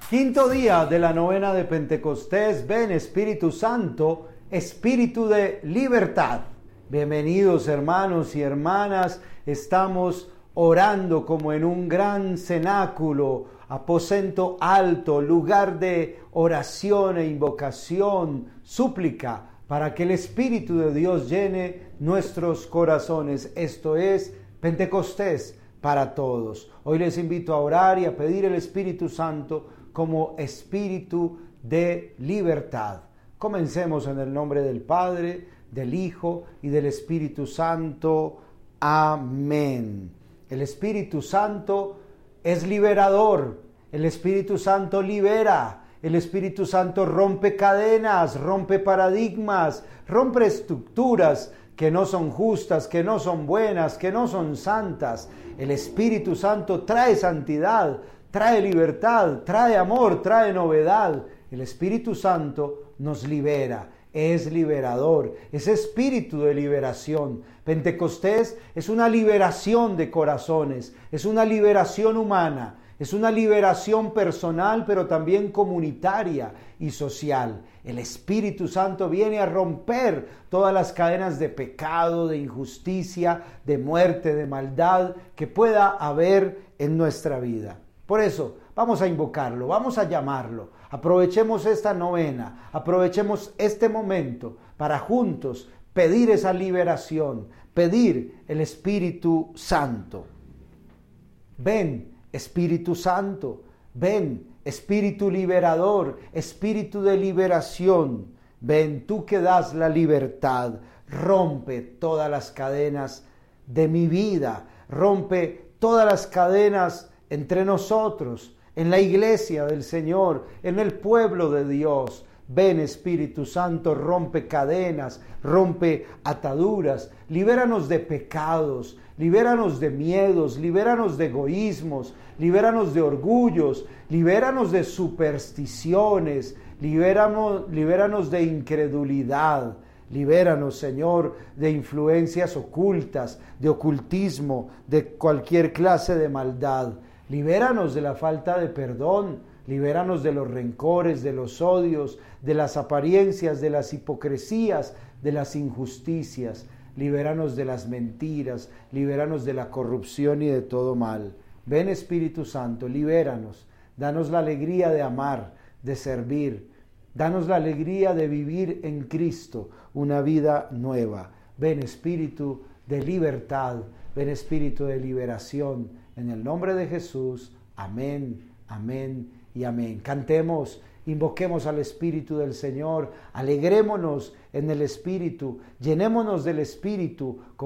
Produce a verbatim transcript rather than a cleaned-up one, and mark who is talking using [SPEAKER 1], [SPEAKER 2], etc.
[SPEAKER 1] Quinto día de la novena de Pentecostés. Ven Espíritu Santo, Espíritu de libertad. Bienvenidos hermanos y hermanas. Estamos orando como en un gran cenáculo, aposento alto, lugar de oración e invocación, súplica, para que el Espíritu de Dios llene nuestros corazones. Esto es Pentecostés para todos. Hoy les invito a orar y a pedir el Espíritu Santo como Espíritu de libertad. Comencemos en el nombre del Padre, del Hijo y del Espíritu Santo. Amén. El Espíritu Santo es liberador. El Espíritu Santo libera. El Espíritu Santo rompe cadenas, rompe paradigmas, rompe estructuras que no son justas, que no son buenas, que no son santas. El Espíritu Santo trae santidad, trae libertad, trae amor, trae novedad. El Espíritu Santo nos libera, es liberador, es espíritu de liberación. Pentecostés es una liberación de corazones, es una liberación humana, es una liberación personal, pero también comunitaria y social. El Espíritu Santo viene a romper todas las cadenas de pecado, de injusticia, de muerte, de maldad que pueda haber en nuestra vida. Por eso, vamos a invocarlo, vamos a llamarlo. Aprovechemos esta novena, aprovechemos este momento para juntos pedir esa liberación, pedir el Espíritu Santo. Ven, Espíritu Santo, ven, Espíritu liberador, Espíritu de liberación. Ven, tú que das la libertad, rompe todas las cadenas de mi vida, rompe todas las cadenas entre nosotros, en la iglesia del Señor, en el pueblo de Dios. Ven Espíritu Santo, rompe cadenas, rompe ataduras, libéranos de pecados, libéranos de miedos, libéranos de egoísmos, libéranos de orgullos, libéranos de supersticiones, libéranos, libéranos de incredulidad. Libéranos, Señor, de influencias ocultas, de ocultismo, de cualquier clase de maldad. Libéranos de la falta de perdón, libéranos de los rencores, de los odios, de las apariencias, de las hipocresías, de las injusticias. Libéranos de las mentiras, libéranos de la corrupción y de todo mal. Ven Espíritu Santo, libéranos, danos la alegría de amar, de servir, danos la alegría de vivir en Cristo una vida nueva. Ven Espíritu de libertad, ven Espíritu de liberación. En el nombre de Jesús, amén, amén y amén. Cantemos, invoquemos al Espíritu del Señor, alegrémonos en el Espíritu, llenémonos del Espíritu.